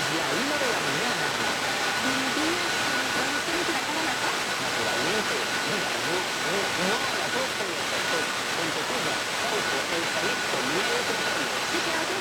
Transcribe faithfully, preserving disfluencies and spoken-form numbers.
La una de la mañana. Buenos días, ¿pero no quieres viajar a las dos? Naturalmente. Mira, no, no, no a las doce en el sector. Ponte Cuba, Sauce, El Salito, Nieve Petróleo. ¿Y qué otro